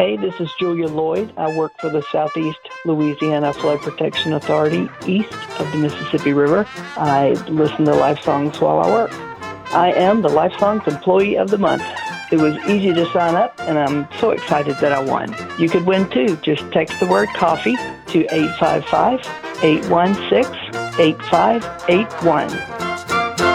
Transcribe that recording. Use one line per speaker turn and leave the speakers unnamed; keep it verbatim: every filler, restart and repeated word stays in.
Hey, this is Julia Lloyd. I work for the Southeast Louisiana Flood Protection Authority east of the Mississippi River. I listen to Life Songs while I work. I am the Life Songs Employee of the Month. It was easy to sign up, and I'm so excited that I won. You could win too. Just text the word coffee to eight five five, eight one six, eight five eight one.